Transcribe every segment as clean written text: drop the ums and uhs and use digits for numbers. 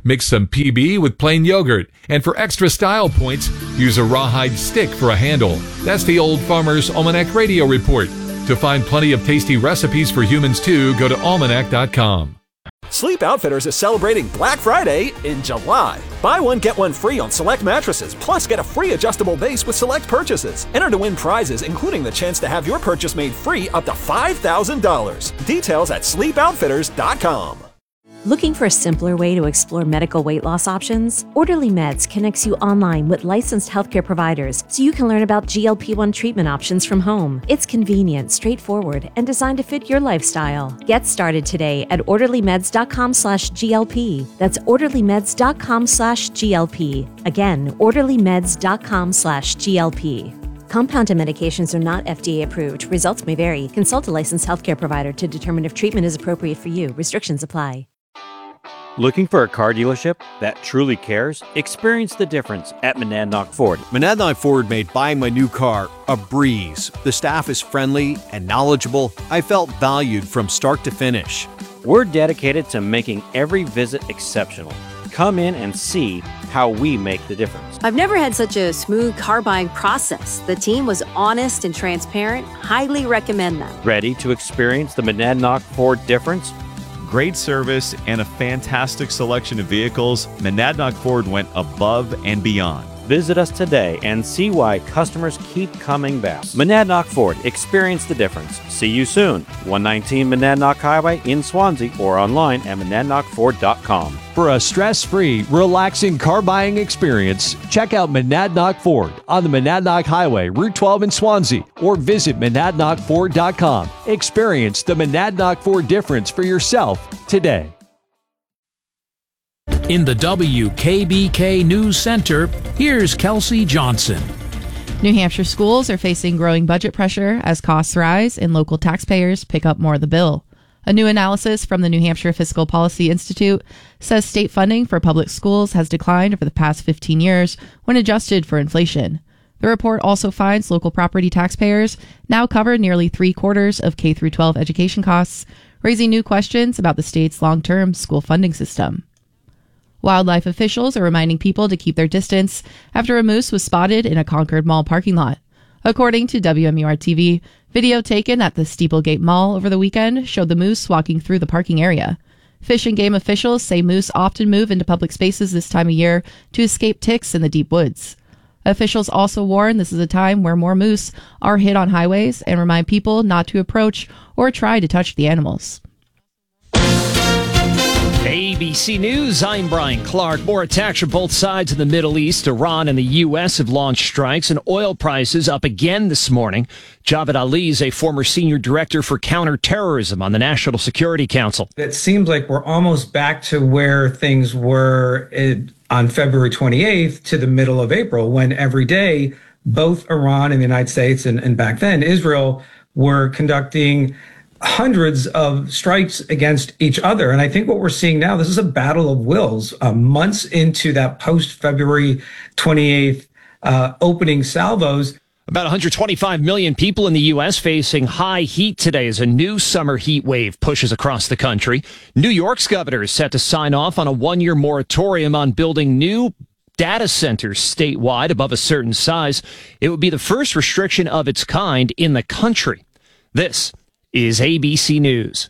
Mix some PB with plain yogurt, and for extra style points, use a rawhide stick for a handle. That's the Old Farmer's Almanac Radio Report. To find plenty of tasty recipes for humans too, go to almanac.com. Sleep Outfitters is celebrating Black Friday in July. Buy one, get one free on select mattresses, plus get a free adjustable base with select purchases. Enter to win prizes, including the chance to have your purchase made free up to $5,000. Details at sleepoutfitters.com. Looking for a simpler way to explore medical weight loss options? Orderly Meds connects you online with licensed healthcare providers so you can learn about GLP-1 treatment options from home. It's convenient, straightforward, and designed to fit your lifestyle. Get started today at orderlymeds.com/GLP. That's orderlymeds.com/GLP. Again, orderlymeds.com/GLP. Compounded medications are not FDA approved. Results may vary. Consult a licensed healthcare provider to determine if treatment is appropriate for you. Restrictions apply. Looking for a car dealership that truly cares? Experience the difference at Monadnock Ford. Monadnock Ford made buying my new car a breeze. The staff is friendly and knowledgeable. I felt valued from start to finish. We're dedicated to making every visit exceptional. Come in and see how we make the difference. I've never had such a smooth car buying process. The team was honest and transparent. Highly recommend them. Ready to experience the Monadnock Ford difference? Great service and a fantastic selection of vehicles, Monadnock Ford went above and beyond. Visit us today and see why customers keep coming back. Monadnock Ford, experience the difference. See you soon. 119 Monadnock Highway in Swansea or online at monadnockford.com. For a stress-free, relaxing car buying experience, check out Monadnock Ford on the Monadnock Highway, Route 12 in Swansea, or visit monadnockford.com. Experience the Monadnock Ford difference for yourself today. In the WKBK News Center, here's Kelsey Johnson. New Hampshire schools are facing growing budget pressure as costs rise and local taxpayers pick up more of the bill. A new analysis from the New Hampshire Fiscal Policy Institute says state funding for public schools has declined over the past 15 years when adjusted for inflation. The report also finds local property taxpayers now cover nearly 3/4 of K-12 education costs, raising new questions about the state's long-term school funding system. Wildlife officials are reminding people to keep their distance after a moose was spotted in a Concord Mall parking lot. According to WMUR-TV, video taken at the Steeplegate Mall over the weekend showed the moose walking through the parking area. Fish and Game officials say moose often move into public spaces this time of year to escape ticks in the deep woods. Officials also warn this is a time where more moose are hit on highways and remind people not to approach or try to touch the animals. ABC News, I'm Brian Clark. More attacks from both sides of the Middle East. Iran and the U.S. have launched strikes, and oil prices up again this morning. Javed Ali is a former senior director for counterterrorism on the National Security Council. It seems like we're almost back to where things were on February 28th to the middle of April, when every day both Iran and the United States and back then Israel were conducting hundreds of strikes against each other. And I think what we're seeing now, this is a battle of wills, months into that post-February 28th opening salvos. About 125 million people in the U.S. facing high heat today as a new summer heat wave pushes across the country. New York's governor is set to sign off on a one-year moratorium on building new data centers statewide above a certain size. It would be the first restriction of its kind in the country. This is ABC News.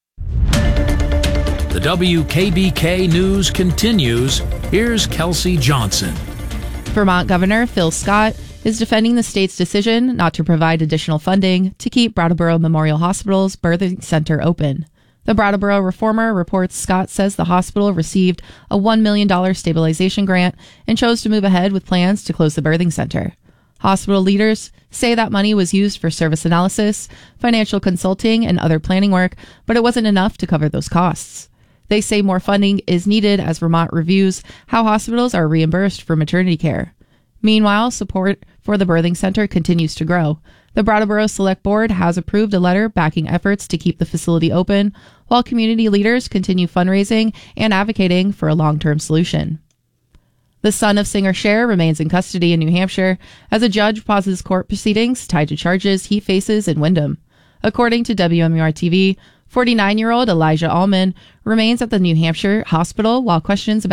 The WKBK News continues. Here's Kelsey Johnson. Vermont Governor Phil Scott is defending the state's decision not to provide additional funding to keep Brattleboro Memorial Hospital's birthing center open. The Brattleboro Reformer reports Scott says the hospital received a $1 million stabilization grant and chose to move ahead with plans to close the birthing center. Hospital leaders say that money was used for service analysis, financial consulting, and other planning work, but it wasn't enough to cover those costs. They say more funding is needed as Vermont reviews how hospitals are reimbursed for maternity care. Meanwhile, support for the birthing center continues to grow. The Brattleboro Select Board has approved a letter backing efforts to keep the facility open, while community leaders continue fundraising and advocating for a long-term solution. The son of singer Cher remains in custody in New Hampshire as a judge pauses court proceedings tied to charges he faces in Windham. According to WMUR-TV, 49-year-old Elijah Allman remains at the New Hampshire hospital while questions about